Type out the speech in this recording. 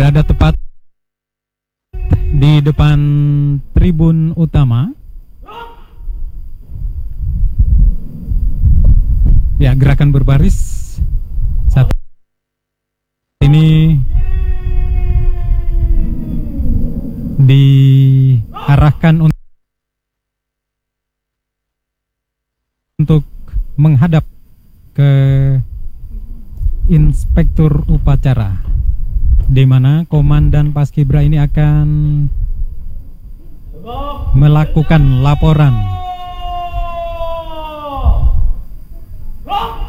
berada tepat di depan tribun utama. Ya, gerakan berbaris saat ini diarahkan untuk menghadap ke inspektur upacara, di mana komandan Paskibra ini akan melakukan laporan